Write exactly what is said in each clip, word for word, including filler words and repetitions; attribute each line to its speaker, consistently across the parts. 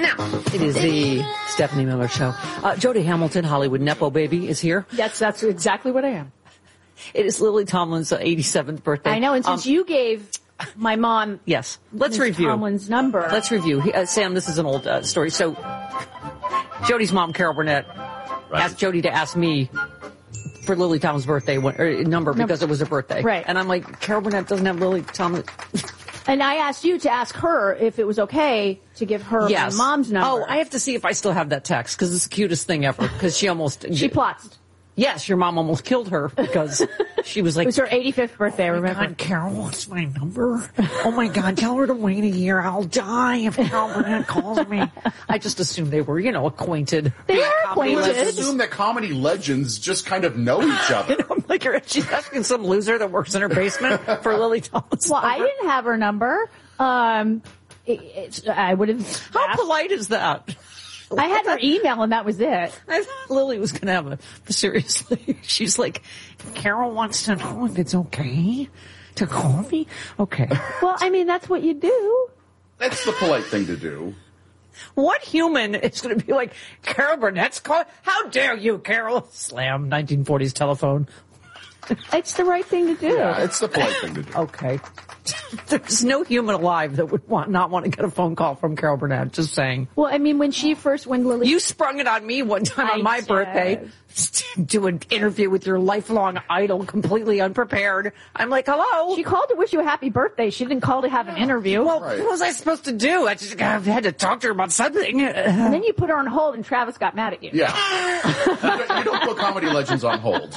Speaker 1: Now, it is the Stephanie Miller Show. Uh, Jody Hamilton, Hollywood Nepo Baby, is here.
Speaker 2: That's that's exactly what I am.
Speaker 1: It is Lily Tomlin's eighty-seventh birthday.
Speaker 2: I know, and since um, you gave my mom
Speaker 1: yes, let's
Speaker 2: Miz
Speaker 1: review.
Speaker 2: Tomlin's number.
Speaker 1: Let's review. Uh, Sam, this is an old uh, story. So, Jody's mom, Carol Burnett, right. asked Jody to ask me for Lily Tomlin's birthday when, or, number because number. it was her birthday.
Speaker 2: Right.
Speaker 1: And I'm like, Carol Burnett doesn't have Lily Tomlin.
Speaker 2: And I asked you to ask her if it was okay to give her
Speaker 1: yes.
Speaker 2: my mom's number.
Speaker 1: Oh, I have to see if I still have that text because it's the cutest thing ever. Because she almost
Speaker 2: she plots.
Speaker 1: Yes, your mom almost killed her because she was like...
Speaker 2: It was her eighty-fifth birthday, I remember.
Speaker 1: Oh, my God, Carol wants my number. Oh, my God, tell her to wait a year. I'll die if Carol Burnett calls me. I just assumed they were, you know, acquainted.
Speaker 2: They are acquainted.
Speaker 3: I assume that comedy legends just kind of know each other.
Speaker 1: You know, I'm like, she's asking some loser that works in her basement for Lily Tomlin's
Speaker 2: Well,
Speaker 1: number.
Speaker 2: I didn't have her number. Um, it, it's, I would have...
Speaker 1: How
Speaker 2: asked.
Speaker 1: polite is that?
Speaker 2: I had her email and that was it.
Speaker 1: I thought Lily was going to have a, but seriously, she's like, Carol wants to know if it's okay to call me. Okay.
Speaker 2: Well, I mean, that's what you do.
Speaker 3: That's the polite thing to do.
Speaker 1: What human is going to be like, Carol Burnett's call? How dare you, Carol? Slam, nineteen forties telephone.
Speaker 2: It's the right thing to do.
Speaker 3: Yeah, it's the polite thing to do.
Speaker 1: Okay. There's no human alive that would want, not want to get a phone call from Carol Burnett, just saying.
Speaker 2: Well, I mean, when she first, when Lily...
Speaker 1: You sprung it on me one time
Speaker 2: I
Speaker 1: on my
Speaker 2: did.
Speaker 1: birthday. Do an interview with your lifelong idol completely unprepared. I'm like, hello?
Speaker 2: She called to wish you a happy birthday. She didn't call to have an interview.
Speaker 1: Well,
Speaker 3: right.
Speaker 1: what was I supposed to do? I just I had to talk to her about something.
Speaker 2: And then you put her on hold and Travis got mad at you.
Speaker 3: Yeah. you, don't, you don't put comedy legends on hold.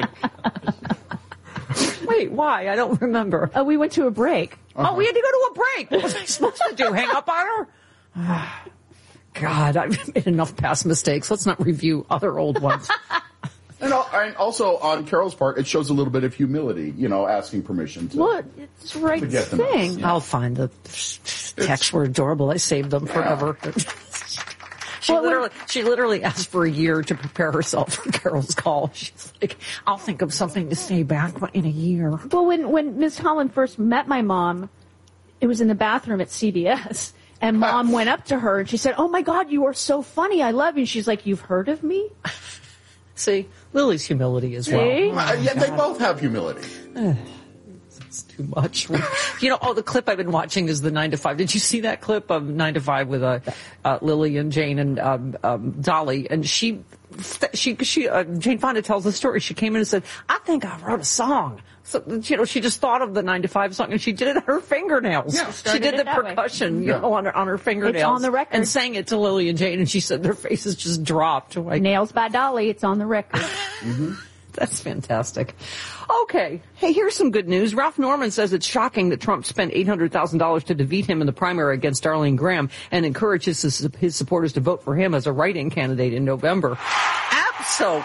Speaker 1: Wait, why? I don't remember.
Speaker 2: Oh, we went to a break.
Speaker 3: Uh-huh.
Speaker 1: Oh, we had to go to a break. What was I supposed to do? Hang up on her? God, I've made enough past mistakes. Let's not review other old ones.
Speaker 3: And also, on Carol's part, it shows a little bit of humility, you know, asking permission to...
Speaker 2: Well, it's the right
Speaker 3: to get the
Speaker 2: thing.
Speaker 3: notes, yeah.
Speaker 1: I'll find the texts were adorable. I saved them
Speaker 3: Yeah.
Speaker 1: forever. She
Speaker 2: Well,
Speaker 1: literally, she literally asked for a year to prepare herself for Carol's call. She's like, I'll think of something to say back in a year.
Speaker 2: Well, when, when Miz Tomlin first met my mom, it was in the bathroom at C B S. And Mom went up to her and she said, oh, my God, you are so funny. I love you. And she's like, you've heard of me?
Speaker 1: See, Lily's humility as well.
Speaker 2: See?
Speaker 3: Uh, yeah, they both have humility.
Speaker 1: It's too much. You know, oh, the clip I've been watching is the nine to five. Did you see that clip of nine to five with uh, uh, Lily and Jane and um, um, Dolly? And she, she, she, uh, Jane Fonda tells the story. She came in and said, I think I wrote a song. So, you know, she just thought of the nine to five song and she did it on her fingernails.
Speaker 3: Yeah,
Speaker 1: she did the percussion, way. you
Speaker 3: yeah.
Speaker 1: know, on her, on her fingernails.
Speaker 2: It's on the record.
Speaker 1: And sang it to Lily and Jane and she said their faces just dropped. Like,
Speaker 2: Nails by Dolly. It's on the record.
Speaker 3: Mm-hmm.
Speaker 1: That's fantastic. Okay. Hey, here's some good news. Ralph Norman says it's shocking that Trump spent eight hundred thousand dollars to defeat him in the primary against Darlene Graham and encourages his, his supporters to vote for him as a write-in candidate in November. Absolutely.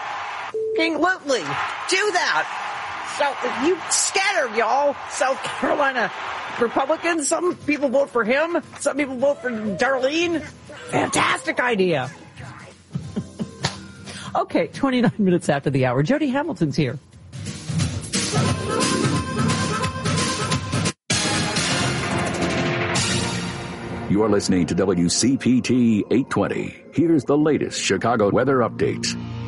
Speaker 1: Do that. So you scattered, y'all. South Carolina Republicans. Some people vote for him. Some people vote for Darlene. Fantastic idea. Okay, twenty-nine minutes after the hour. Jody Hamilton's here.
Speaker 4: You are listening to W C P T eight twenty. Here's the latest Chicago weather update.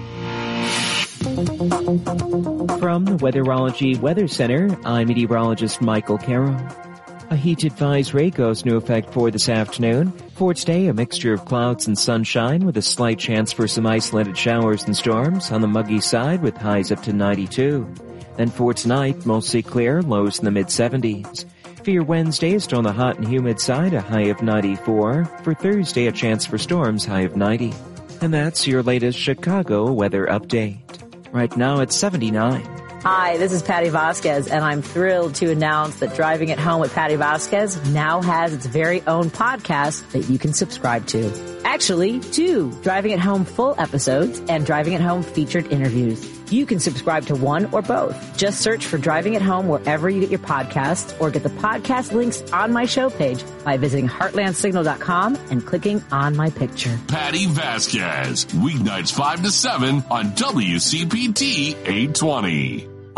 Speaker 5: From the Weatherology Weather Center, I'm meteorologist Michael Carroll. A heat advisory goes into effect for this afternoon. For today, a mixture of clouds and sunshine with a slight chance for some isolated showers and storms on the muggy side with highs up to ninety-two. Then for tonight, mostly clear, lows in the mid seventies. For your Wednesday, still on the hot and humid side, a high of ninety-four. For Thursday, a chance for storms, high of ninety. And that's your latest Chicago weather update. Right now, it's seventy-nine.
Speaker 6: Hi, this is Patty Vasquez, and I'm thrilled to announce that Driving at Home with Patty Vasquez now has its very own podcast that you can subscribe to. Actually, two Driving at Home full episodes and Driving at Home featured interviews. You can subscribe to one or both. Just search for Driving at Home wherever you get your podcasts or get the podcast links on my show page by visiting heartland signal dot com and clicking on my picture.
Speaker 7: Patty Vasquez, weeknights five to seven on W C P T eight twenty.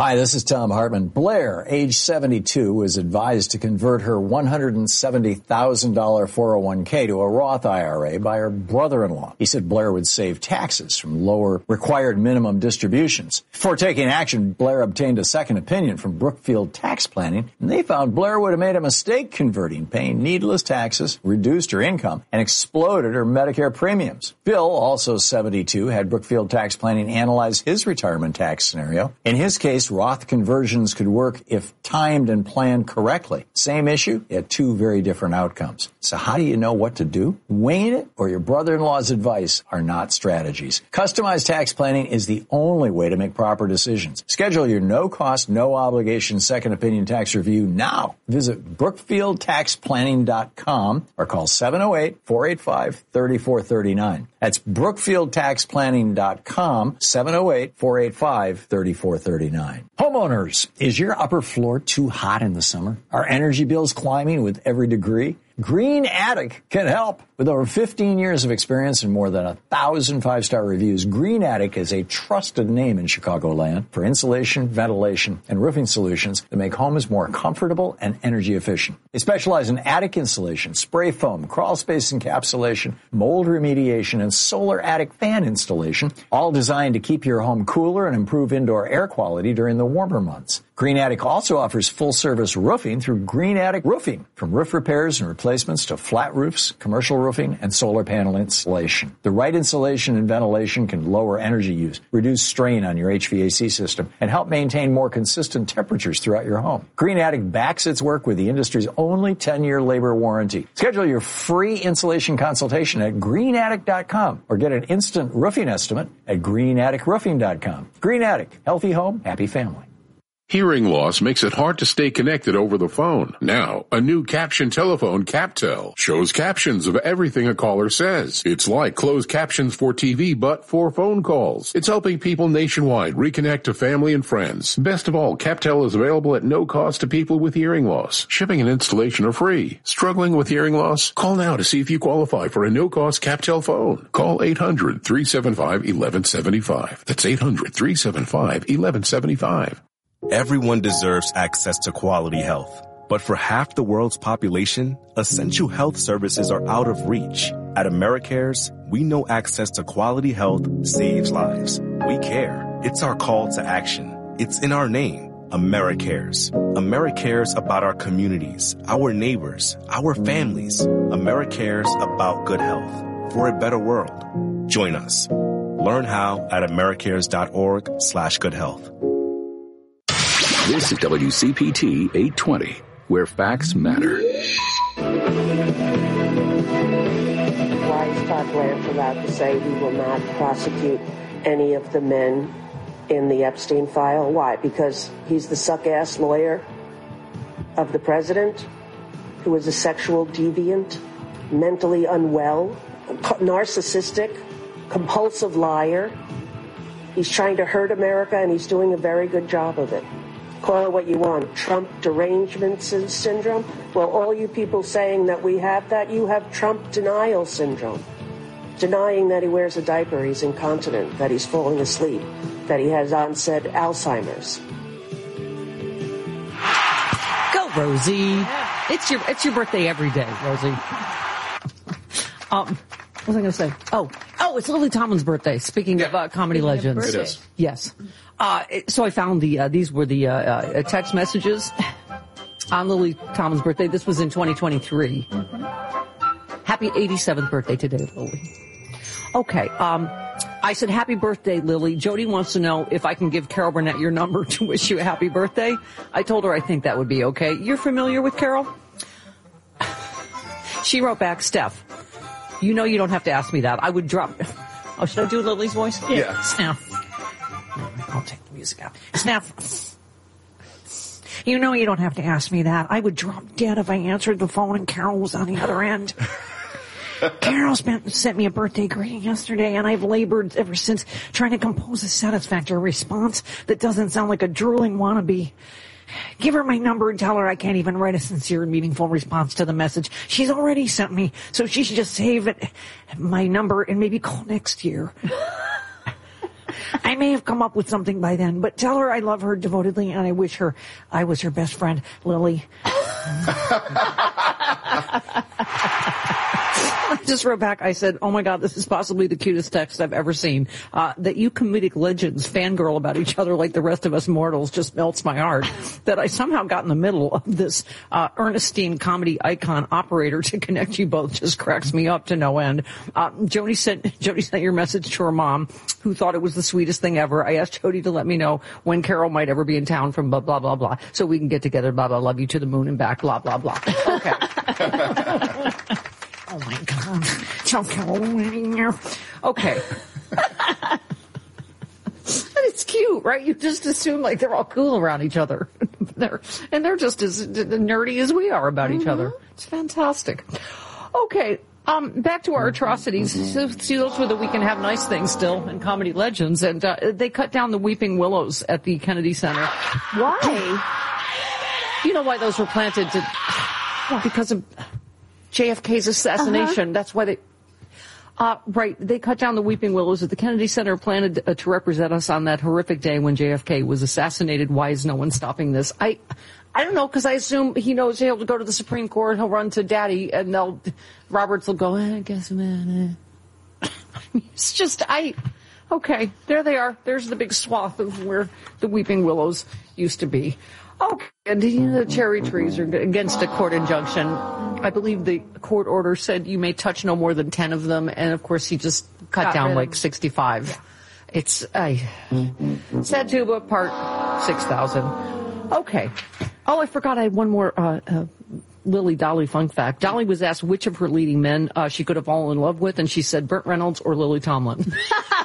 Speaker 7: Hi, this is Tom Hartman. Blair, age seventy-two, was advised to convert her one hundred seventy thousand dollars four oh one k to a Roth I R A by her brother-in-law. He said Blair would save taxes from lower required minimum distributions. Before taking action, Blair obtained a second opinion from Brookfield Tax Planning, and they found Blair would have made a mistake converting, paying needless taxes, reduced her income, and exploded her Medicare premiums. Bill, also seventy-two, had Brookfield Tax Planning analyze his retirement tax scenario. In his case, Roth conversions could work if timed and planned correctly. Same issue, yet two very different outcomes. So how do you know what to do? Winging it or your brother-in-law's advice are not strategies. Customized tax planning is the only way to make proper decisions. Schedule your no-cost, no-obligation second opinion tax review now. Visit brookfield tax planning dot com or call seven oh eight, four eight five, three four three nine. That's brookfield tax planning dot com, seven oh eight, four eight five, three four three nine. Homeowners, is your upper floor too hot in the summer? Are energy bills climbing with every degree? Green Attic can help. With over fifteen years of experience and more than a thousand five-star reviews, Green Attic is a trusted name in Chicagoland for insulation, ventilation, and roofing solutions that make homes more comfortable and energy efficient. They specialize in attic insulation, spray foam, crawl space encapsulation, mold remediation, and solar attic fan installation, all designed to keep your home cooler and improve indoor air quality during the warmer months. Green Attic also offers full-service roofing through Green Attic Roofing, from roof repairs and replacements to flat roofs, commercial roofing, and solar panel installation. The right insulation and ventilation can lower energy use, reduce strain on your H V A C system, and help maintain more consistent temperatures throughout your home. Green Attic backs its work with the industry's only ten-year labor warranty. Schedule your free insulation consultation at green attic dot com or get an instant roofing estimate at green attic roofing dot com. Green Attic, healthy home, happy family.
Speaker 8: Hearing loss makes it hard to stay connected over the phone. Now, a new caption telephone, CapTel, shows captions of everything a caller says. It's like closed captions for T V, but for phone calls. It's helping people nationwide reconnect to family and friends. Best of all, CapTel is available at no cost to people with hearing loss. Shipping and installation are free. Struggling with hearing loss? Call now to see if you qualify for a no-cost CapTel phone. Call eight hundred, three seven five, one one seven five. That's eight hundred, three seven five, one one seven five.
Speaker 9: Everyone deserves access to quality health. But for half the world's population, essential health services are out of reach. At AmeriCares, we know access to quality health saves lives. We care. It's our call to action. It's in our name, AmeriCares. AmeriCares about our communities, our neighbors, our families. AmeriCares about good health for a better world. Join us. Learn how at americares.org slash good health.
Speaker 4: This is W C P T eight twenty, where facts matter.
Speaker 10: Why is Todd Blanche allowed to say he will not prosecute any of the men in the Epstein file? Why? Because he's the suck-ass lawyer of the president, who is a sexual deviant, mentally unwell, narcissistic, compulsive liar. He's trying to hurt America, and he's doing a very good job of it. Call it what you want, Trump derangement syndrome. Well, all you people saying that we have that, you have Trump denial syndrome. Denying that he wears a diaper, he's incontinent, that he's falling asleep, that he has onset Alzheimer's.
Speaker 1: Go, Rosie. It's your it's your birthday every day, Rosie. Um, what was I going to say? Oh, oh, it's Lily Tomlin's birthday. Speaking yeah. of uh, comedy Speaking legends,
Speaker 3: it is.
Speaker 1: Yes. Uh, so I found the uh, these were the uh, uh, text messages on Lily Tomlin's birthday. This was in twenty twenty-three. Mm-hmm. Happy eighty-seventh birthday today, Lily. Okay. Um, I said, happy birthday, Lily. Jody wants to know if I can give Carol Burnett your number to wish you a happy birthday. I told her I think that would be okay. You're familiar with Carol? She wrote back, Steph, you know you don't have to ask me that. I would drop... Oh, should I do Lily's voice?
Speaker 3: Yeah.
Speaker 1: Snap. I'll take the music out. Snap. You know you don't have to ask me that. I would drop dead if I answered the phone and Carol was on the other end. Carol spent, sent me a birthday greeting yesterday, and I've labored ever since trying to compose a satisfactory response that doesn't sound like a drooling wannabe. Give her my number and tell her I can't even write a sincere and meaningful response to the message she's already sent me, so she should just save it, my number and maybe call next year. I may have come up with something by then, but tell her I love her devotedly and I wish her I was her best friend, Lily. I just wrote back, I said, oh my God, this is possibly the cutest text I've ever seen. Uh, that you comedic legends fangirl about each other like the rest of us mortals just melts my heart. That I somehow got in the middle of this uh, Ernestine comedy icon operator to connect you both just cracks me up to no end. Uh, Jody sent, Jody sent your message to her mom, who thought it was the sweetest thing ever. I asked Jody to let me know when Carol might ever be in town from blah, blah, blah, blah, so we can get together, blah, blah, love you to the moon and back, blah, blah, blah. Okay. Oh my God. Tell Carol. Okay. And it's cute, right? You just assume like they're all cool around each other. they're, and they're just as nerdy as we are about mm-hmm. each other. It's fantastic. Okay. Um, back to our atrocities. So, see, those were the we can have nice things still and comedy legends. And uh, they cut down the weeping willows at the Kennedy Center.
Speaker 2: Why?
Speaker 1: You know why those were planted? To, because of J F K's assassination. Uh-huh. That's why they... Uh, right. They cut down the weeping willows at the Kennedy Center, planted uh, to represent us on that horrific day when J F K was assassinated. Why is no one stopping this? I, I don't know, because I assume he knows he'll go to the Supreme Court, he'll run to Daddy, and they'll, Roberts will go, eh, I guess, man, eh. It's just, I, okay, there they are. There's the big swath of where the weeping willows used to be. Okay, and you know, the cherry trees are against a court injunction. I believe the court order said you may touch no more than ten of them, and of course he just cut Got down like sixty-five. Yeah. It's uh, Sad Tuba, part six thousand. Okay. Oh, I forgot I had one more uh, uh, Lily Dolly fun fact. Dolly was asked which of her leading men uh, she could have fallen in love with, and she said Burt Reynolds or Lily Tomlin.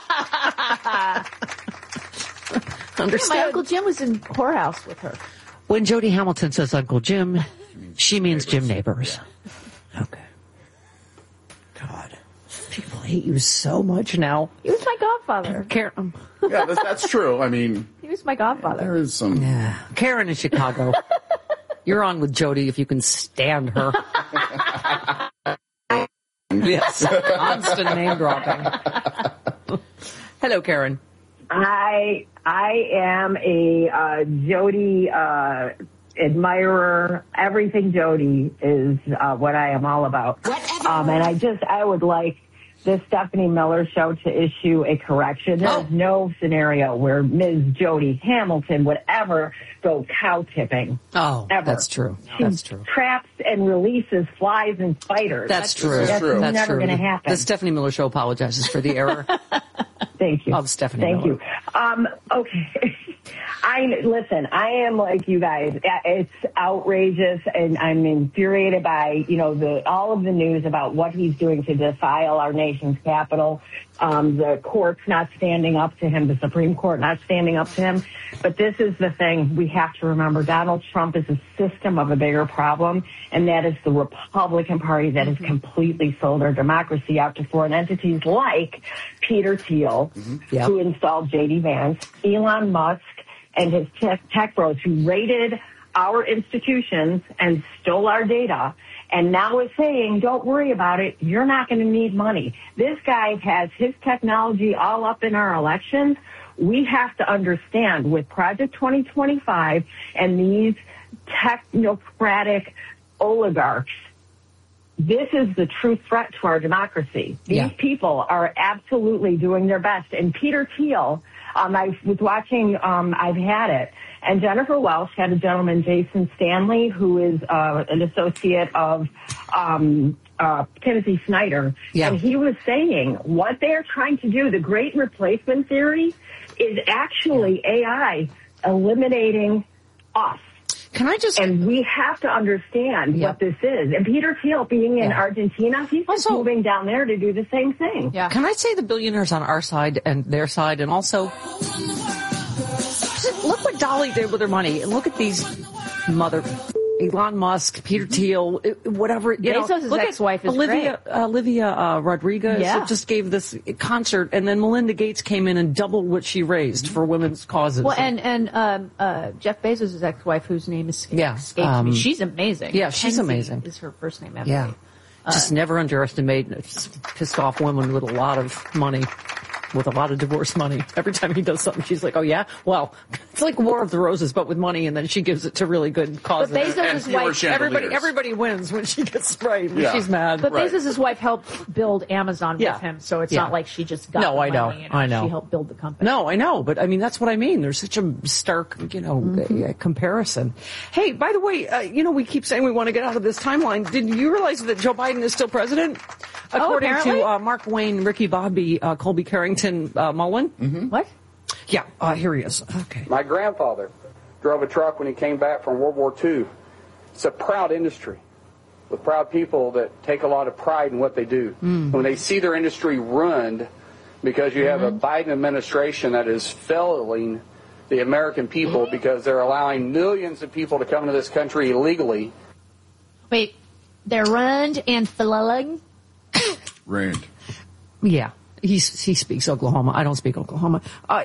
Speaker 1: Understand?
Speaker 2: Yeah, my Uncle Jim was in Whorehouse with her.
Speaker 1: When Jody Hamilton says Uncle Jim, she means Jim Neighbors. Okay. God. People hate you so much now.
Speaker 2: He was my godfather.
Speaker 1: Karen.
Speaker 3: Yeah, that's, that's true. I mean...
Speaker 2: He was my godfather.
Speaker 3: There is some...
Speaker 1: Yeah. Karen in Chicago. You're on with Jody if you can stand her. Yes. Constant name dropping. Hello, Karen.
Speaker 11: I I am a uh, Jody uh, admirer. Everything Jody is uh, what I am all about. Um, and I just I would like this Stephanie Miller show to issue a correction. There's oh. no scenario where Miz Jody Hamilton would ever go cow tipping.
Speaker 1: Oh,
Speaker 11: ever.
Speaker 1: That's true.
Speaker 11: She
Speaker 1: That's true.
Speaker 11: traps and releases flies and spiders.
Speaker 1: That's,
Speaker 11: that's
Speaker 1: true.
Speaker 11: That's,
Speaker 3: true.
Speaker 11: never
Speaker 1: That's
Speaker 11: going to
Speaker 1: true.
Speaker 11: happen.
Speaker 1: The Stephanie Miller show apologizes for the error.
Speaker 11: Thank you.
Speaker 1: Of Stephanie
Speaker 11: Thank
Speaker 1: Miller.
Speaker 11: you. Um, okay. I listen, I am like you guys. It's outrageous, and I'm infuriated by, you know, the all of the news about what he's doing to defile our nation's capital. Um, the court's not standing up to him, the Supreme Court not standing up to him. But this is the thing we have to remember. Donald Trump is a system of a bigger problem, and that is the Republican Party that has completely sold our democracy out to foreign entities like Peter Thiel, mm-hmm. yep. who installed J D Vance, Elon Musk, and his tech, tech bros who raided our institutions and stole our data, and now is saying, don't worry about it, you're not going to need money. This guy has his technology all up in our elections. We have to understand with Project twenty twenty-five and these technocratic oligarchs, this is the true threat to our democracy. These yeah. people are absolutely doing their best. And Peter Thiel, um, I was watching, um, I've had it, and Jennifer Welsh had a gentleman, Jason Stanley, who is uh, an associate of um, uh, Timothy Snyder. Yeah. And he was saying what they're trying to do, the great replacement theory, is actually A I eliminating us.
Speaker 1: Can I just...
Speaker 11: And we have to understand yeah. what this is. And Peter Thiel, being in yeah. Argentina, he's just also moving down there to do the same thing.
Speaker 1: Yeah. Can I say the billionaires on our side and their side, and also... Look what Dolly did with her money, and look at these mother... Elon Musk, Peter Thiel, whatever. You
Speaker 2: Bezos'
Speaker 1: know,
Speaker 2: ex-wife is
Speaker 1: Olivia,
Speaker 2: great.
Speaker 1: Olivia uh, Rodriguez
Speaker 2: yeah.
Speaker 1: just gave this concert, and then Melinda Gates came in and doubled what she raised for women's causes.
Speaker 2: Well, and and um, uh, Jeff Bezos' ex-wife, whose name is
Speaker 1: yeah,
Speaker 2: escapes
Speaker 1: um,
Speaker 2: me. She's amazing.
Speaker 1: Yeah, she's
Speaker 2: Kenzie
Speaker 1: amazing.
Speaker 2: Is her first name?
Speaker 1: Yeah, uh, just never underestimate pissed off women with a lot of money. with a lot of divorce money. Every time he does something, she's like, oh, yeah? Well, it's like War of the Roses, but with money, and then she gives it to really good causes.
Speaker 2: But Bezos' wife,
Speaker 1: everybody, everybody wins when she gets sprayed. When
Speaker 3: Yeah.
Speaker 1: she's mad.
Speaker 2: But
Speaker 3: Right.
Speaker 2: Bezos' wife helped build Amazon
Speaker 1: Yeah.
Speaker 2: with him, so it's
Speaker 1: Yeah.
Speaker 2: not like she just got
Speaker 1: No,
Speaker 2: the
Speaker 1: I know.
Speaker 2: money, you
Speaker 1: I know.
Speaker 2: She helped build the company.
Speaker 1: No, I know, but I mean, that's what I mean. There's such a stark, you know,
Speaker 2: Mm-hmm.
Speaker 1: uh, comparison. Hey, by the way, uh, you know, we keep saying we want to get out of this timeline. Did you realize that Joe Biden is still president? According
Speaker 2: apparently?
Speaker 1: to uh, Mark Wayne, Ricky Bobby, uh, Colby Carrington, uh, Mullen.
Speaker 3: Mm-hmm.
Speaker 2: What?
Speaker 1: Yeah, uh, here he is. Okay.
Speaker 12: My grandfather drove a truck when he came back from World War Two. It's a proud industry with proud people that take a lot of pride in what they do.
Speaker 1: Mm.
Speaker 12: When they see their industry ruined because you have
Speaker 2: Mm-hmm.
Speaker 12: a Biden administration that is failing the American people because they're allowing millions of people to come into this country illegally.
Speaker 2: Wait, they're ruined and flowing?
Speaker 3: Ruined.
Speaker 1: Yeah, he's, he speaks Oklahoma. I don't speak Oklahoma. Uh,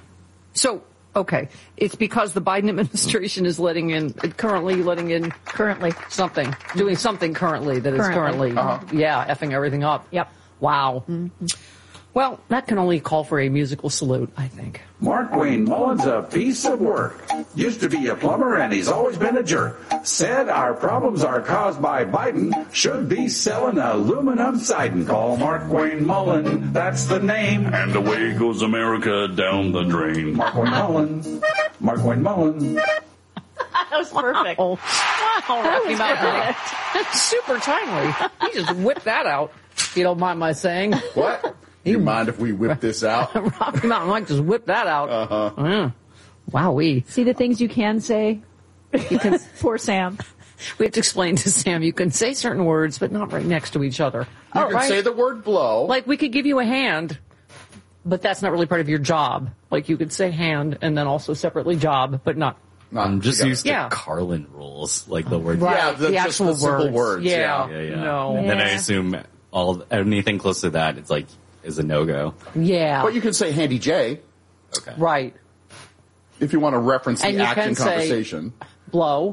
Speaker 1: so, okay, it's because the Biden administration is letting in, currently letting in
Speaker 2: Currently.
Speaker 1: something, doing something currently that is
Speaker 2: Currently.
Speaker 1: currently,
Speaker 3: Uh-huh.
Speaker 1: yeah, effing everything up.
Speaker 2: Yep.
Speaker 1: Wow. Well, that can only call for a musical salute, I think.
Speaker 13: Mark Wayne Mullen's a piece of work. Used to be a plumber and he's always been a jerk. Said our problems are caused by Biden. Should be selling aluminum siding. Call Mark Wayne Mullen. That's the name.
Speaker 14: And away goes America down the drain.
Speaker 13: Mark Wayne Mullen. Mark Wayne Mullen.
Speaker 2: That was perfect.
Speaker 1: Wow, wow Rocky Mountain. That's super timely. He just whipped that out, if you don't mind my saying.
Speaker 3: What? Do you mind if we whip this out?
Speaker 1: Rocky Mountain Mike just whipped that out.
Speaker 3: Uh-huh.
Speaker 1: Mm. Wowee.
Speaker 2: See the things you can say? You can, poor Sam.
Speaker 1: We have to explain to Sam, you can say certain words, but not right next to each other.
Speaker 3: You
Speaker 1: Oh,
Speaker 3: can
Speaker 1: right?
Speaker 3: say the word blow.
Speaker 1: Like, we could give you a hand, but that's not really part of your job. Like, you could say hand and then also separately job, but not.
Speaker 3: Not
Speaker 15: I'm just
Speaker 3: together.
Speaker 15: used to
Speaker 1: Yeah.
Speaker 15: Carlin rules, like the word.
Speaker 1: Right,
Speaker 3: Yeah, the-
Speaker 1: the
Speaker 3: just
Speaker 1: actual
Speaker 3: the simple
Speaker 1: words.
Speaker 3: words,
Speaker 1: Yeah,
Speaker 15: Yeah, yeah.
Speaker 1: no.
Speaker 15: And then I
Speaker 2: Yeah.
Speaker 15: assume all anything close to that, it's like is a no go.
Speaker 1: Yeah.
Speaker 3: But you can say Handy J
Speaker 15: Okay.
Speaker 1: Right.
Speaker 3: if you want to reference
Speaker 1: And
Speaker 3: the
Speaker 1: you
Speaker 3: act
Speaker 1: can
Speaker 3: in
Speaker 1: say-
Speaker 3: conversation.
Speaker 1: Blow.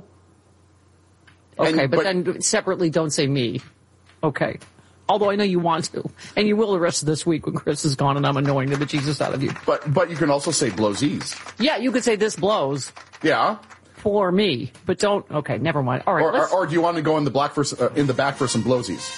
Speaker 1: Okay,
Speaker 3: And-
Speaker 1: but,
Speaker 3: but-
Speaker 1: then separately don't say me. Okay. Although I know you want to. And you will the rest of this week when Chris is gone and I'm annoying the bejesus out of you.
Speaker 3: But but you can also say blowsies.
Speaker 1: Yeah, you could say this blows
Speaker 3: Yeah.
Speaker 1: for me, but don't. Okay, never mind. All right,
Speaker 3: Or, or,
Speaker 1: let's.
Speaker 3: or do you want to go in the black for, s- uh, in the back for some blowsies?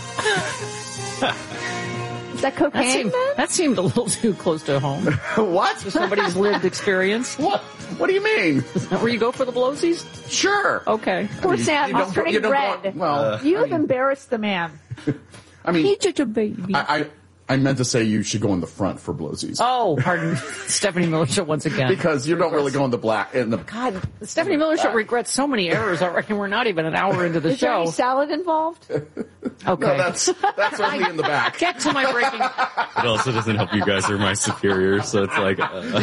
Speaker 2: Is that
Speaker 1: that,
Speaker 2: cocaine?
Speaker 1: seemed, that seemed a little too close to home.
Speaker 3: What?
Speaker 1: For somebody's lived experience.
Speaker 3: What? What do you mean?
Speaker 1: Is that where you go for the blowsies?
Speaker 3: Sure.
Speaker 1: Okay.
Speaker 2: Poor
Speaker 3: You-
Speaker 2: Sam,
Speaker 3: you
Speaker 2: he's
Speaker 3: don't-
Speaker 2: turning
Speaker 3: you don't
Speaker 2: red.
Speaker 3: want- well,
Speaker 2: you have embarrassed the man.
Speaker 3: I mean,
Speaker 1: He's just a baby.
Speaker 3: I, I I meant to say you should go in the front for blowsies.
Speaker 1: Oh, pardon. Stephanie Miller Show once again.
Speaker 3: Because you don't really go in the black in the.
Speaker 1: God, Stephanie Miller Show regrets so many errors. I reckon we're not even an hour into the
Speaker 2: Is there
Speaker 1: show.
Speaker 2: any salad involved?
Speaker 1: Okay.
Speaker 3: No, that's that's only in the back.
Speaker 1: Get to my breaking.
Speaker 15: It also doesn't help you guys are my superiors, so it's like uh,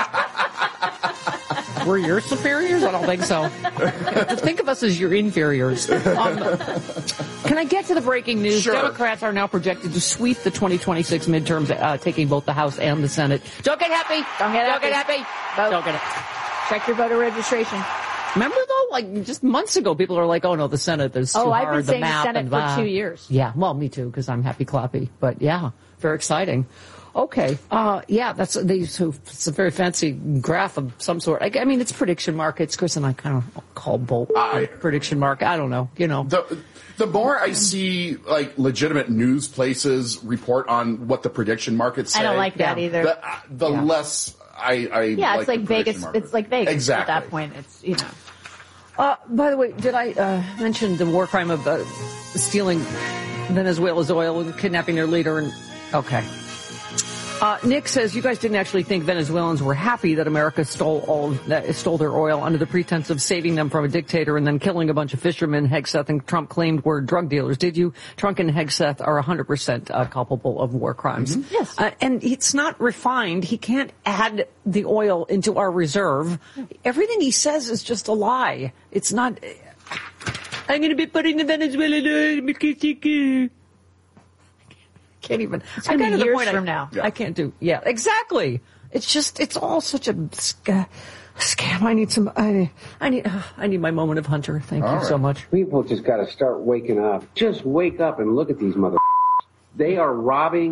Speaker 3: Yeah.
Speaker 1: We're your superiors? I don't think so. Think of us as your inferiors. Um, can I get to the breaking news?
Speaker 3: Sure.
Speaker 1: Democrats are now projected to sweep the twenty twenty-six midterms, uh, taking both the House and the Senate. Don't get happy.
Speaker 2: Don't get
Speaker 1: Don't
Speaker 2: happy.
Speaker 1: get happy.
Speaker 2: Vote.
Speaker 1: Don't get it.
Speaker 2: Check your voter registration.
Speaker 1: Remember though, like just months ago, people are like, "Oh no, the Senate is too
Speaker 2: Oh,
Speaker 1: hard."
Speaker 2: I've been
Speaker 1: the
Speaker 2: saying
Speaker 1: map
Speaker 2: Senate
Speaker 1: and
Speaker 2: for
Speaker 1: blah.
Speaker 2: two years.
Speaker 1: Yeah, well, me too, because I'm happy clappy. But yeah, very exciting. Okay, uh, yeah, that's they. So it's a very fancy graph of some sort. I, I mean, it's prediction markets. Chris and I kind of call both
Speaker 3: I-
Speaker 1: prediction market. I don't know, you know.
Speaker 3: The the more I see like legitimate news places report on what the prediction markets say,
Speaker 2: I don't like that
Speaker 1: Yeah.
Speaker 2: either.
Speaker 3: the, the
Speaker 1: Yeah.
Speaker 3: less I, I
Speaker 2: Yeah,
Speaker 3: like
Speaker 2: it's like
Speaker 3: the prediction
Speaker 2: Vegas.
Speaker 3: market.
Speaker 2: It's like Vegas
Speaker 3: Exactly.
Speaker 2: at that point. It's, you know.
Speaker 1: Uh, by the way, did I uh, mention the war crime of uh, stealing Venezuela's oil and kidnapping their leader? And okay. Uh, Nick says you guys didn't actually think Venezuelans were happy that America stole all that stole their oil under the pretense of saving them from a dictator and then killing a bunch of fishermen. Hegseth and Trump claimed were drug dealers. Did you? Trump and Hegseth are one hundred percent uh, culpable of war crimes.
Speaker 2: Mm-hmm. Yes.
Speaker 1: Uh, and it's not refined. He can't add the oil into our reserve. Everything he says is just a lie. It's not. I'm going to be putting the Venezuela. Can't even.
Speaker 2: It's gonna
Speaker 1: I got
Speaker 2: be
Speaker 1: to the
Speaker 2: years
Speaker 1: point
Speaker 2: from
Speaker 1: I,
Speaker 2: now.
Speaker 1: I can't do. Yeah, exactly. It's just. It's all such a sc- scam. I need some. I, I need. Uh, I need my moment of Hunter. Thank
Speaker 16: All
Speaker 1: you
Speaker 16: right.
Speaker 1: so much.
Speaker 16: People just got to start waking up. Just wake up and look at these mother. They are robbing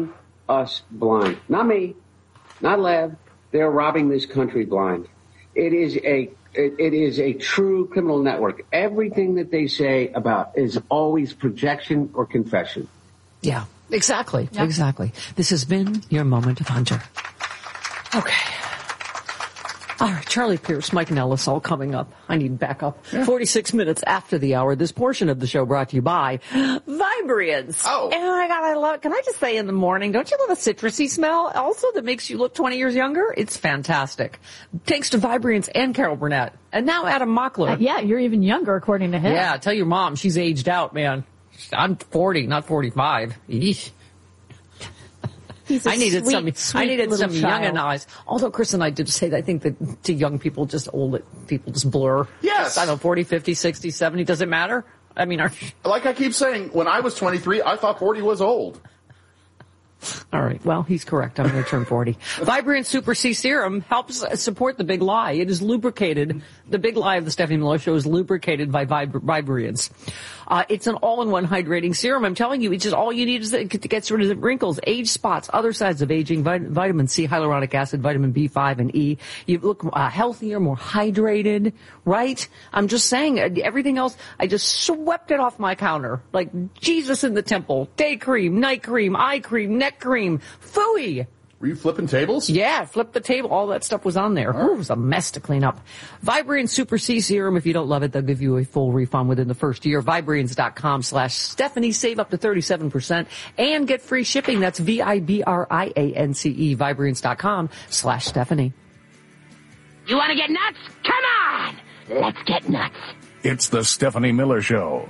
Speaker 16: us blind. Not me, not Lev. They're robbing this country blind. It is a it, it is a true criminal network. Everything that they say about is always projection or confession.
Speaker 1: Yeah, exactly, yep. exactly. This has been your Moment of Hunter. Okay. All right, Charlie Pierce, Mike Nellis, all coming up. I need backup. Yeah. forty-six minutes after the hour. This portion of the show brought to you by Vibriance.
Speaker 3: Oh.
Speaker 1: Oh my God, I love it. Can I just say in the morning, don't you love a citrusy smell also that makes you look twenty years younger? It's fantastic. Thanks to Vibriance and Carol Burnett. And now Adam Mockler.
Speaker 2: Uh, yeah, you're even younger according to him.
Speaker 1: Yeah, tell your mom. She's aged out, man. I'm forty, not forty-five. Eesh.
Speaker 2: I
Speaker 1: needed
Speaker 2: sweet,
Speaker 1: some. I needed some young and eyes. Although Chris and I did say that I think that to young people, just old people just blur.
Speaker 3: Yes.
Speaker 1: I don't know, forty, fifty, sixty, seventy. Does it matter? I mean, are,
Speaker 3: like I keep saying, when I was twenty-three, I thought forty was old.
Speaker 1: All right. Well, he's correct. I'm going to turn forty. Vibrant Super C Serum helps support the big lie. It is lubricated. The big lie of the Stephanie Miller Show is lubricated by Vib- Vibriance. Uh, it's an all-in-one hydrating serum. I'm telling you, it's just all you need is to get rid of the wrinkles, age spots, other sides of aging, vit- vitamin C, hyaluronic acid, vitamin B five, and E. You look uh, healthier, more hydrated, right? I'm just saying, everything else, I just swept it off my counter. Like Jesus in the temple. Day cream, night cream, eye cream, neck cream. Phooey!
Speaker 3: Were you flipping tables?
Speaker 1: Yeah, flip the table. All that stuff was on there. Ooh, it was a mess to clean up. Vibriance Super C Serum. If you don't love it, they'll give you a full refund within the first year. Vibriance.com slash Stephanie. Save up to thirty-seven percent and get free shipping. That's V I B R I A N C E. Vibriance.com slash Stephanie.
Speaker 17: You want to get nuts? Come on! Let's get nuts.
Speaker 8: It's the Stephanie Miller Show.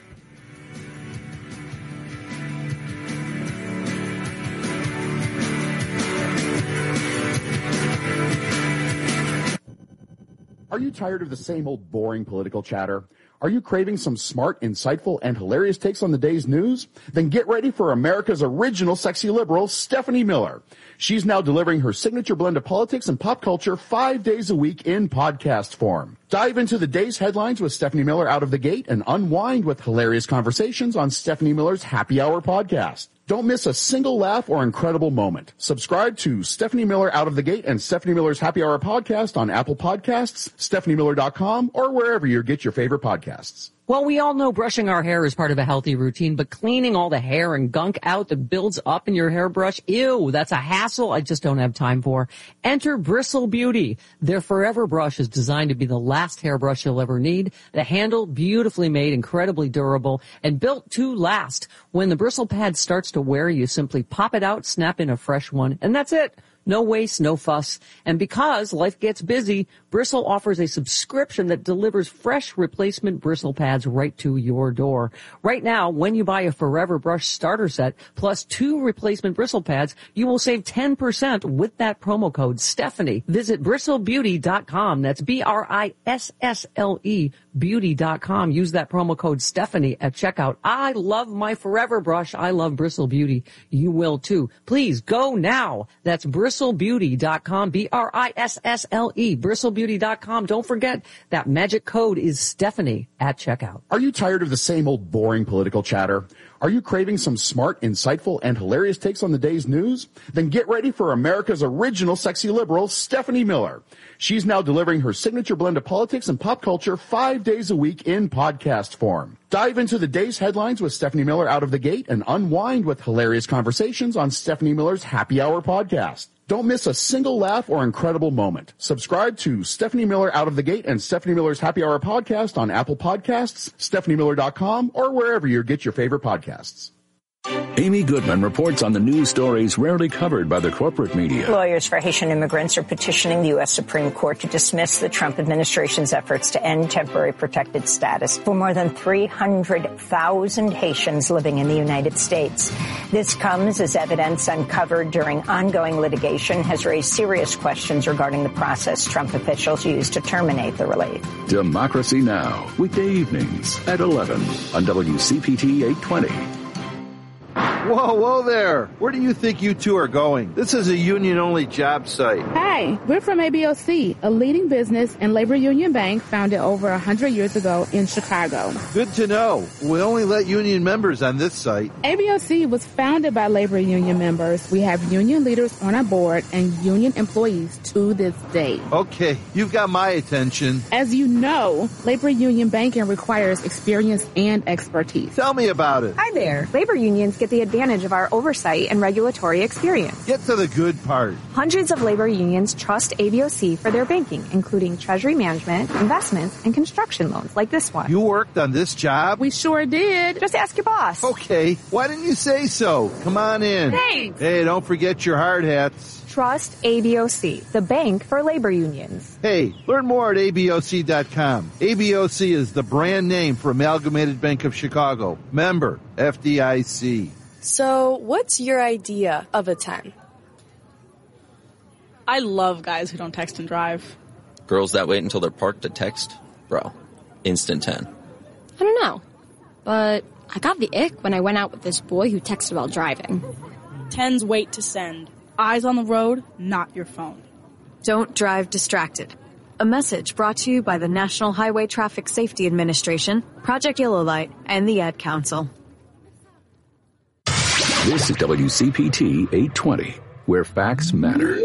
Speaker 3: Are you tired of the same old boring political chatter? Are you craving some smart, insightful, and hilarious takes on the day's news? Then get ready for America's original sexy liberal, Stephanie Miller. She's now delivering her signature blend of politics and pop culture five days a week in podcast form. Dive into the day's headlines with Stephanie Miller out of the gate and unwind with hilarious conversations on Stephanie Miller's Happy Hour podcast. Don't miss a single laugh or incredible moment. Subscribe to Stephanie Miller Out of the Gate and Stephanie Miller's Happy Hour podcast on Apple Podcasts, Stephanie Miller dot com, or wherever you get your favorite podcasts.
Speaker 1: Well, we all know brushing our hair is part of a healthy routine, but cleaning all the hair and gunk out that builds up in your hairbrush, ew, that's a hassle I just don't have time for. Enter Bristle Beauty. Their Forever Brush is designed to be the last hairbrush you'll ever need. The handle, beautifully made, incredibly durable, and built to last. When the bristle pad starts to wear, you simply pop it out, snap in a fresh one, and that's it. No waste, no fuss. And because life gets busy, Bristle offers a subscription that delivers fresh replacement bristle pads right to your door. Right now, when you buy a Forever Brush starter set plus two replacement bristle pads, you will save ten percent with that promo code Stephanie. Visit bristle beauty dot com. That's B R I S S L E beauty dot com. Use that promo code Stephanie at checkout. I love my Forever Brush. I love Bristle Beauty. You will too. Please go now. That's bristle beauty dot com. B R I S S L E. bristle beauty dot com. Don't forget that magic code is Stephanie at checkout.
Speaker 3: Are you tired of the same old boring political chatter? Are you craving some smart, insightful, and hilarious takes on the day's news? Then get ready for America's original sexy liberal, Stephanie Miller. She's now delivering her signature blend of politics and pop culture five days a week in podcast form. Dive into the day's headlines with Stephanie Miller out of the gate and unwind with hilarious conversations on Stephanie Miller's Happy Hour podcast. Don't miss a single laugh or incredible moment. Subscribe to Stephanie Miller Out of the Gate and Stephanie Miller's Happy Hour podcast on Apple Podcasts, Stephanie Miller dot com, or wherever you get your favorite podcasts.
Speaker 4: Amy Goodman reports on the news stories rarely covered by the corporate media.
Speaker 18: Lawyers for Haitian immigrants are petitioning the U S Supreme Court to dismiss the Trump administration's efforts to end temporary protected status for more than three hundred thousand Haitians living in the United States. This comes as evidence uncovered during ongoing litigation has raised serious questions regarding the process Trump officials used to terminate the relief.
Speaker 4: Democracy Now! Weekday evenings at eleven on W C P T eight twenty.
Speaker 19: Whoa, whoa there. Where do you think you two are going? This is a union-only job site.
Speaker 20: Hi, we're from A B O C, a leading business and labor union bank founded over one hundred years ago in Chicago.
Speaker 19: Good to know. We only let union members on this site.
Speaker 20: A B O C was founded by labor union members. We have union leaders on our board and union employees to this day.
Speaker 19: Okay, you've got my attention.
Speaker 20: As you know, labor union banking requires experience and expertise.
Speaker 19: Tell me about it.
Speaker 21: Hi there. Labor unions get the advantage of our oversight and regulatory experience.
Speaker 19: Get to the good part.
Speaker 21: Hundreds of labor unions trust A B O C for their banking, including treasury management, investments, and construction loans like this one.
Speaker 19: You worked on this job?
Speaker 20: We sure did.
Speaker 21: Just ask your boss.
Speaker 19: Okay. Why didn't you say so? Come on in.
Speaker 21: Thanks.
Speaker 19: Hey, don't forget your hard hats.
Speaker 21: Trust A B O C, the bank for labor unions.
Speaker 19: Hey, learn more at A B O C dot com. A B O C is the brand name for Amalgamated Bank of Chicago. Member, F D I C.
Speaker 22: So, what's your idea of a ten? I love guys who don't text and drive.
Speaker 23: Girls that wait until they're parked to text? Bro, instant ten.
Speaker 24: I don't know, but I got the ick when I went out with this boy who texted while driving.
Speaker 22: Tens wait to send. Eyes on the road, not your phone.
Speaker 25: Don't drive distracted. A message brought to you by the National Highway Traffic Safety Administration, Project Yellow Light, and the Ad Council.
Speaker 4: This is W C P T eight twenty, where facts matter.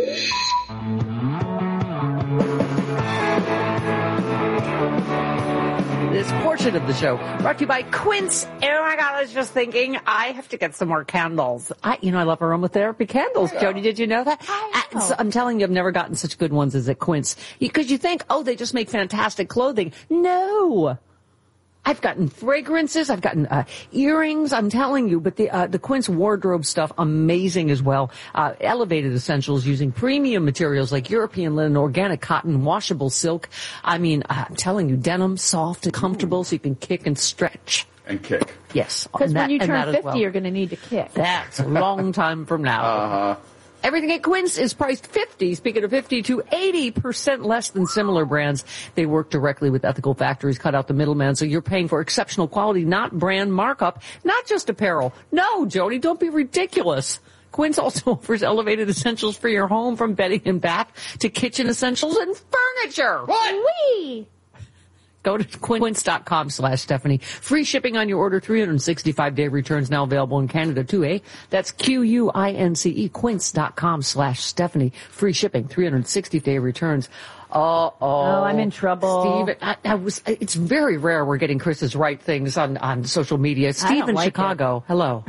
Speaker 1: This portion of the show brought to you by Quince. Oh my God, I was just thinking I have to get some more candles. I, you know, I love aromatherapy candles. Yeah. Jody, did you know that? I know. So I'm telling you, I've never gotten such good ones as at Quince. Because you think, oh, they just make fantastic clothing. No. I've gotten fragrances, I've gotten uh, earrings, I'm telling you, but the uh, the Quince wardrobe stuff, amazing as well. Uh, elevated essentials using premium materials like European linen, organic cotton, washable silk. I mean, uh, I'm telling you, denim, soft and comfortable so you can kick and stretch.
Speaker 3: And kick.
Speaker 1: Yes.
Speaker 2: Because when you turn fifty,
Speaker 1: well.
Speaker 2: you're going to need to kick.
Speaker 1: That's a long time from now.
Speaker 3: Uh-huh.
Speaker 1: Everything at Quince is priced fifty, speaking of fifty, to eighty percent less than similar brands. They work directly with ethical factories, cut out the middleman, so you're paying for exceptional quality, not brand markup, not just apparel. No, Jody, don't be ridiculous. Quince also offers elevated essentials for your home, from bedding and bath to kitchen essentials and furniture.
Speaker 2: What? Wee!
Speaker 1: Go to quince.com slash Stephanie. Free shipping on your order, three hundred sixty-five day returns now available in Canada too, eh? That's Q-U-I-N-C-E, quince.com slash Stephanie. Free shipping, three hundred sixty day returns. Oh, oh.
Speaker 2: Oh, I'm in trouble.
Speaker 1: Steve, I, I was, it's very rare we're getting Chris's right things on, on social media. Steve in
Speaker 2: like
Speaker 1: Chicago,
Speaker 2: it.
Speaker 1: hello.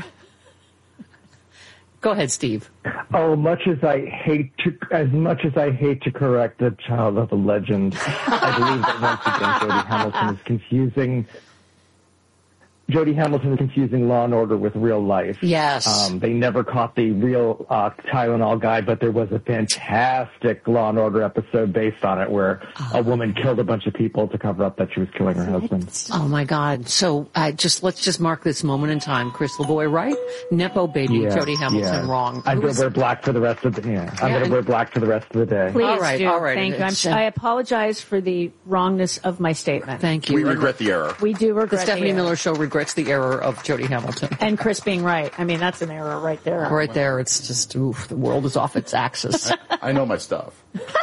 Speaker 1: Go ahead, Steve.
Speaker 26: Oh, much as I hate to, as much as I hate to correct the child of a legend, I believe that once again Jody Hamilton is confusing. Jody Hamilton is confusing Law and Order with real life.
Speaker 1: Yes.
Speaker 26: Um, they never caught the real uh, Tylenol guy, but there was a fantastic Law and Order episode based on it where oh. a woman killed a bunch of people to cover up that she was killing her husband.
Speaker 1: Oh my God! So uh, just let's just mark this moment in time. Chris LeBoy, right? Nepo baby,
Speaker 26: Yes,
Speaker 1: Jody Hamilton,
Speaker 26: yes.
Speaker 1: wrong.
Speaker 26: I'm
Speaker 1: Who
Speaker 26: gonna
Speaker 1: is-
Speaker 26: wear black for the rest of the yeah. I'm
Speaker 1: Yeah,
Speaker 26: gonna
Speaker 1: and-
Speaker 26: wear black for the rest of the day.
Speaker 2: Please
Speaker 1: All right,
Speaker 2: do.
Speaker 1: all right.
Speaker 2: Thank you. I'm,
Speaker 1: It's, uh,
Speaker 2: I apologize for the wrongness of my statement.
Speaker 1: Thank you.
Speaker 3: We regret the error.
Speaker 2: We do
Speaker 1: The
Speaker 2: regret
Speaker 1: Stephanie
Speaker 2: the error.
Speaker 1: Miller Show regrets the error of Jody Hamilton.
Speaker 2: And Chris being right. I mean, that's an error right there.
Speaker 1: Right there, it's just, oof, the world is off its axis.
Speaker 3: I know my stuff.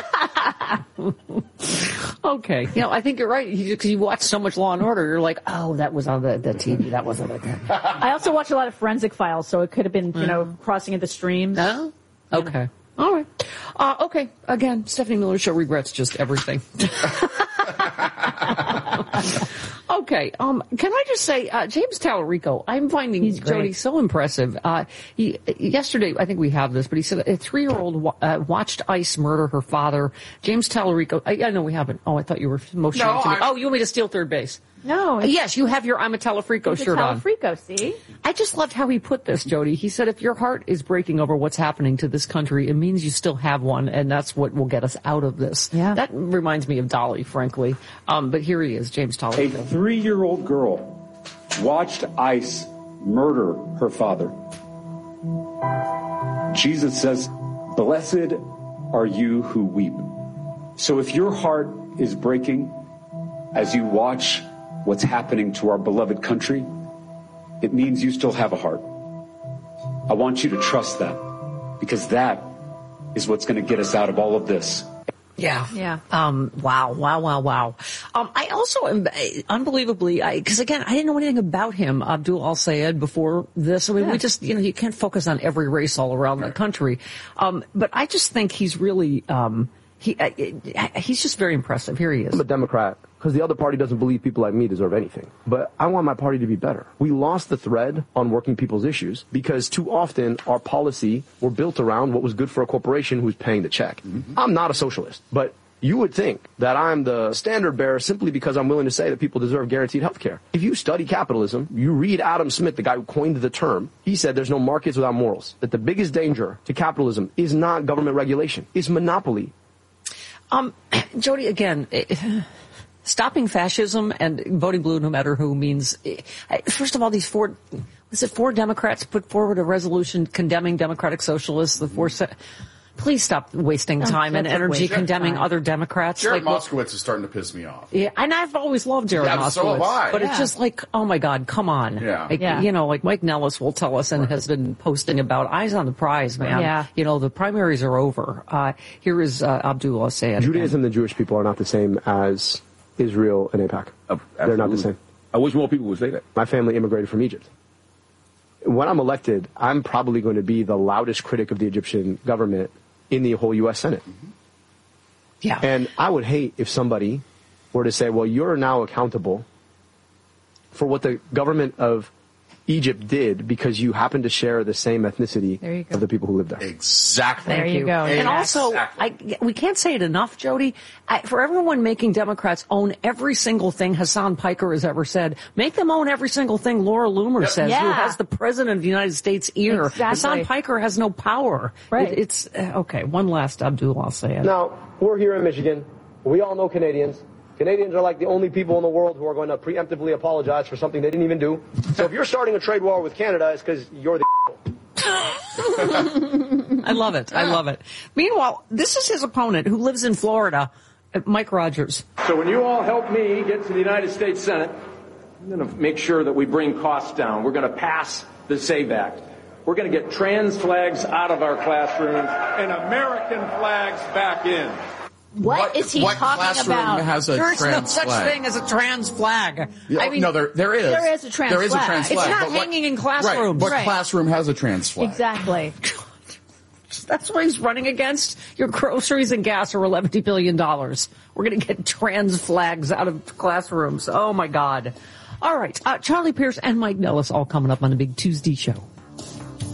Speaker 1: Okay. You know, I think you're right. Because you, you watch so much Law and Order, you're like, oh, that was on the, the T V. That wasn't on the
Speaker 2: I also watch a lot of Forensic Files, so it could have been, you know, crossing of the streams.
Speaker 1: No? Okay. All right. Uh, okay. Again, Stephanie Miller Show regrets just everything. Okay. Um, can I just say, uh, James Tallarico, I'm finding
Speaker 2: He's great.
Speaker 1: Jody so impressive. Uh, he, yesterday, I think we have this, but he said a three-year-old wa- uh, watched ICE murder her father. James Tallarico, I, I know we haven't. Oh, I thought you were motioning
Speaker 2: No,
Speaker 1: to me.
Speaker 2: I-
Speaker 1: Oh, you want me to steal third base?
Speaker 2: No.
Speaker 1: Uh, yes, you have your I'm a Tallarico
Speaker 2: It's a
Speaker 1: shirt on.
Speaker 2: Tallarico, see?
Speaker 1: I just loved how he put this, Jody. He said, if your heart is breaking over what's happening to this country, it means you still have one, and that's what will get us out of this. Yeah. That reminds me of Dolly, frankly. Um, but here he is, James
Speaker 27: A
Speaker 1: Tallarico.
Speaker 27: three-year-old girl watched ICE murder her father. Jesus says, "Blessed are you who weep." So if your heart is breaking as you watch what's happening to our beloved country, it means you still have a heart. I want you to trust that, because that is what's going to get us out of all of this.
Speaker 1: Yeah.
Speaker 2: Yeah.
Speaker 1: Um, wow, wow, wow, wow. Um, I also am uh, unbelievably, I, cause again, I didn't know anything about him, Abdul Al-Sayed, before this. I mean,
Speaker 2: Yeah.
Speaker 1: we just, you know, you can't focus on every race all around the country. Um, but I just think he's really, um, he, uh, uh, he's just very impressive. Here he is.
Speaker 5: I'm a Democrat because the other party doesn't believe people like me deserve anything. But I want my party to be better. We lost the thread on working people's issues because too often our policy were built around what was good for a corporation who's paying the check. Mm-hmm. I'm not a socialist, but you would think that I'm the standard bearer simply because I'm willing to say that people deserve guaranteed health care. If you study capitalism, you read Adam Smith, the guy who coined the term, he said there's no markets without morals. That the biggest danger to capitalism is not government regulation, it's monopoly.
Speaker 1: Um, Jody, again, eh, stopping fascism and voting blue no matter who means, eh, first of all, these four, was it four Democrats put forward a resolution condemning democratic socialists, the four, se- please stop wasting time and energy condemning other Democrats.
Speaker 3: Jared
Speaker 1: like,
Speaker 3: Moskowitz is starting to piss me off.
Speaker 1: Yeah, and I've always loved Jared
Speaker 3: Yeah,
Speaker 1: Moskowitz.
Speaker 3: so have I.
Speaker 1: But
Speaker 3: Yeah.
Speaker 1: it's just like, oh my God, come on.
Speaker 3: Yeah.
Speaker 1: Like,
Speaker 2: Yeah.
Speaker 1: You know, like Mike Nellis will tell us and has been posting about eyes on the prize, man.
Speaker 2: Yeah.
Speaker 1: You know, the primaries are over. Uh, here is uh, Abdul Al-Sayed.
Speaker 5: Judaism and the Jewish people are not the same as Israel and AIPAC. They're not the same.
Speaker 6: I wish more people would say that.
Speaker 5: My family immigrated from Egypt. When I'm elected, I'm probably going to be the loudest critic of the Egyptian government in the whole U S Senate. Mm-hmm.
Speaker 1: Yeah.
Speaker 5: And I would hate if somebody were to say, well, you're now accountable for what the government of Egypt did because you happen to share the same ethnicity
Speaker 2: There you go.
Speaker 5: of the people who live there.
Speaker 3: Exactly.
Speaker 2: There you go.
Speaker 1: And
Speaker 2: Yes.
Speaker 1: also, I, we can't say it enough, Jody. I, for everyone making Democrats own every single thing Hassan Piker has ever said, make them own every single thing Laura Loomer says, who
Speaker 2: Yeah.
Speaker 1: has the president of the United States ear.
Speaker 2: Exactly.
Speaker 1: Hassan Piker has no power.
Speaker 2: Right.
Speaker 1: It, it's uh, okay. One last Abdul Al-Sayed.
Speaker 5: Now, we're here in Michigan. We all know Canadians. Canadians are like the only people in the world who are going to preemptively apologize for something they didn't even do. So if you're starting a trade war with Canada, it's because you're the
Speaker 1: I love it. I love it. Meanwhile, this is his opponent who lives in Florida, uh, Mike Rogers.
Speaker 7: So when you all help me get to the United States Senate, I'm going to make sure that we bring costs down. We're going to pass the SAVE Act. We're going to get trans flags out of our classrooms and American flags back in.
Speaker 2: What, what is he
Speaker 3: what
Speaker 2: talking
Speaker 3: classroom
Speaker 2: about?
Speaker 3: has a
Speaker 1: There's
Speaker 3: trans
Speaker 1: no such
Speaker 3: flag?
Speaker 1: thing as a trans flag.
Speaker 3: Yeah,
Speaker 1: I mean,
Speaker 3: no, there there is.
Speaker 2: There is a trans
Speaker 3: There is
Speaker 2: flag.
Speaker 3: a trans
Speaker 1: it's
Speaker 3: flag.
Speaker 1: not
Speaker 3: but what-
Speaker 1: hanging in
Speaker 3: Right,
Speaker 1: classrooms.
Speaker 3: what
Speaker 2: Right.
Speaker 3: classroom has a trans flag?
Speaker 2: Exactly.
Speaker 1: That's what he's running against. Your groceries and gas are eleven billion dollars. We're going to get trans flags out of classrooms. Oh, my God. All right. Uh, Charlie Pierce and Mike Nellis all coming up on the Big Tuesday Show.